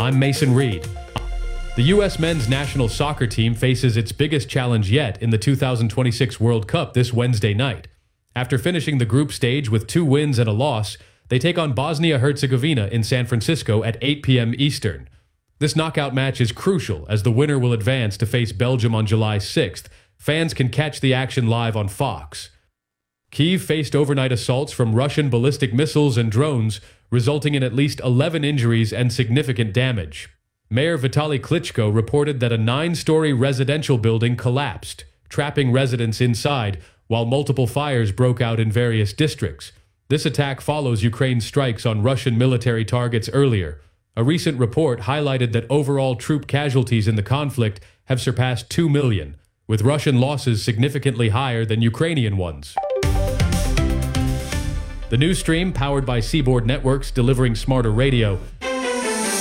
I'm Mason Reed. The U.S. men's national soccer team faces its biggest challenge yet in the 2026 World Cup this Wednesday night. After finishing the group stage with 2 wins and a loss, they take on Bosnia-Herzegovina in San Francisco at 8 p.m. Eastern. This knockout match is crucial as the winner will advance to face Belgium on July 6th. Fans can catch the action live on Fox. Kyiv faced overnight assaults from Russian ballistic missiles and drones, resulting in at least 11 injuries and significant damage. Mayor Vitaly Klitschko reported that a 9-story residential building collapsed, trapping residents inside, while multiple fires broke out in various districts. This attack follows Ukraine's strikes on Russian military targets earlier. A recent report highlighted that overall troop casualties in the conflict have surpassed 2 million, with Russian losses significantly higher than Ukrainian ones. The news stream, powered by Seaboard Networks, delivering smarter radio,